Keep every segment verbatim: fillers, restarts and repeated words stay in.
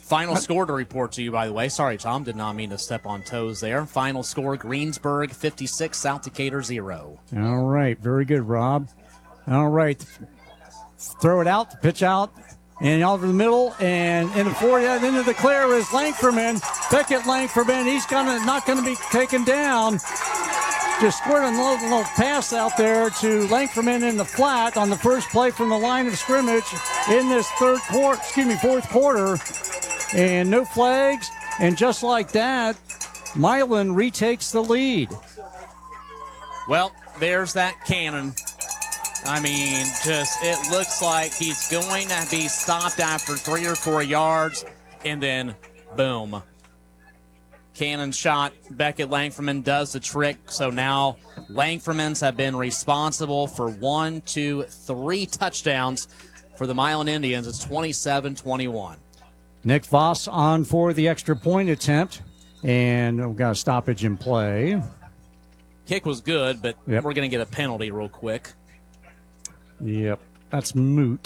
Final score to report to you, by the way. Sorry, Tom, did not mean to step on toes there. Final score, Greensburg fifty-six, South Decatur zero. All right, very good, Rob. All right, throw it out, pitch out, and over the middle, and in the forty, and into the clear is Langferman. Beckett Langferman, he's gonna not going to be taken down. Just squirting a little, little pass out there to Langferman in the flat on the first play from the line of scrimmage in this third quarter, excuse me, fourth quarter. And no flags, and just like that, Milan retakes the lead. Well, there's that cannon. I mean, just it looks like he's going to be stopped after three or four yards, and then boom. Cannon shot. Beckett Langferman does the trick. So now Langfermans have been responsible for one, two, three touchdowns for the Milan Indians. It's twenty-seven twenty-one. Nick Voss on for the extra point attempt, and we've got a stoppage in play. Kick was good, but yep. We're going to get a penalty real quick. Yep, that's moot.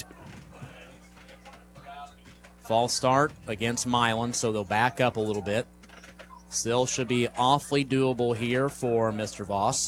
False start against Milan, so they'll back up a little bit. Still should be awfully doable here for Mister Voss.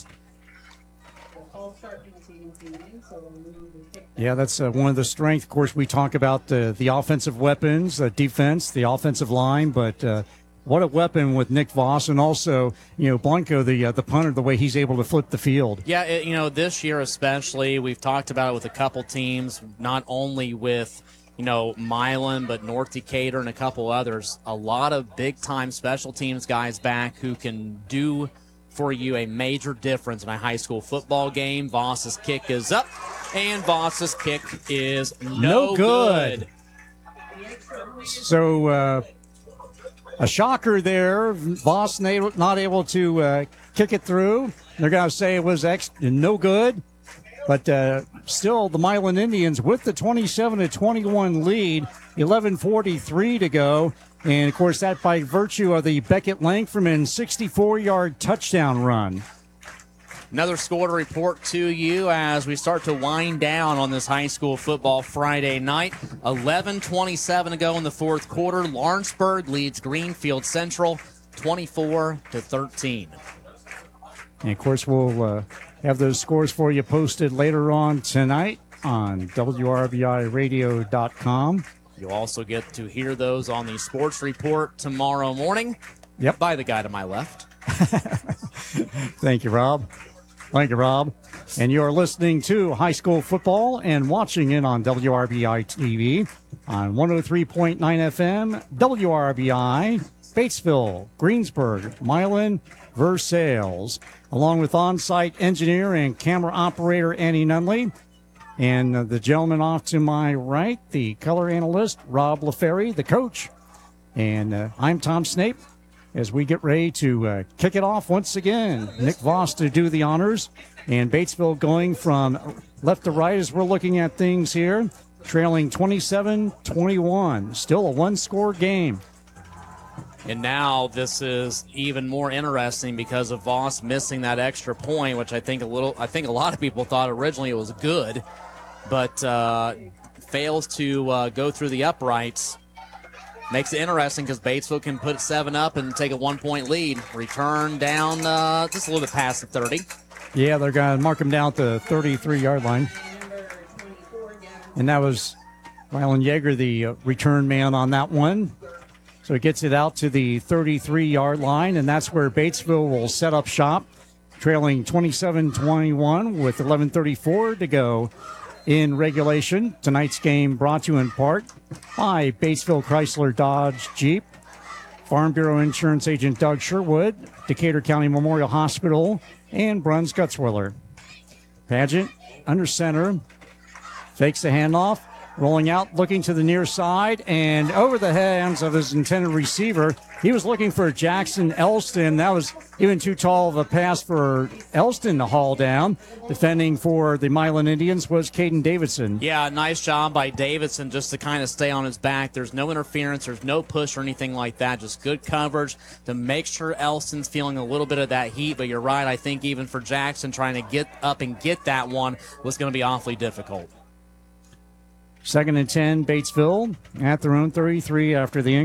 Yeah, that's uh, one of the strengths. Of course, we talk about uh, the offensive weapons, the defense, the offensive line, but uh, what a weapon with Nick Voss, and also, you know, Blanco, the uh, the punter, the way he's able to flip the field. Yeah, it, you know, this year especially, we've talked about it with a couple teams, not only with, you know, Milan, but North Decatur and a couple others. A lot of big-time special teams guys back who can do for you a major difference in a high school football game. Voss's kick is up, and Voss's kick is no, no good. good. So uh, a shocker there. Voss not able to uh, kick it through. They're going to say it was ex- no good. But uh, still, the Milan Indians with the twenty-seven to twenty-one lead, eleven forty-three to go. And, of course, that by virtue of the Beckett Langferman sixty-four-yard touchdown run. Another score to report to you as we start to wind down on this high school football Friday night. eleven twenty-seven to go in the fourth quarter. Lawrenceburg leads Greenfield Central twenty-four to thirteen. And, of course, we'll uh, have those scores for you posted later on tonight on W R B I radio dot com. You'll also get to hear those on the sports report tomorrow morning. Yep. By the guy to my left. Thank you, Rob. Thank you, Rob. And you're listening to high school football and watching it on W R B I T V on one oh three point nine F M, W R B I, Batesville, Greensburg, Milan, Versailles, along with on-site engineer and camera operator Annie Nunley. And uh, the gentleman off to my right, the color analyst, Rob LaFerry, the coach. And uh, I'm Tom Snape as we get ready to uh, kick it off once again. Nick Voss to do the honors. And Batesville going from left to right as we're looking at things here, trailing twenty-seven twenty-one. Still a one-score game. And now this is even more interesting because of Voss missing that extra point, which I think a little, I think a lot of people thought originally it was good, but uh, fails to uh, go through the uprights. Makes it interesting because Batesville can put seven up and take a one-point lead. Return down uh, just a little bit past the thirty. Yeah, they're going to mark him down at the thirty-three-yard line. And that was Rylan Yeager, the uh, return man on that one. So it gets it out to the thirty-three-yard line, and that's where Batesville will set up shop, trailing twenty-seven twenty-one with eleven thirty-four to go in regulation. Tonight's game brought to you in part by Batesville Chrysler Dodge Jeep, Farm Bureau Insurance Agent Doug Sherwood, Decatur County Memorial Hospital, and Bruns Gutzwiller. Pageant under center, fakes the handoff, rolling out, looking to the near side, and over the hands of his intended receiver. He was looking for Jackson Elston. That was even too tall of a pass for Elston to haul down. Defending for the Milan Indians was Caden Davidson. Yeah, nice job by Davidson just to kind of stay on his back. There's no interference. There's no push or anything like that. Just good coverage to make sure Elston's feeling a little bit of that heat. But you're right. I think even for Jackson, trying to get up and get that one was going to be awfully difficult. Second and ten, Batesville at their own thirty-three after the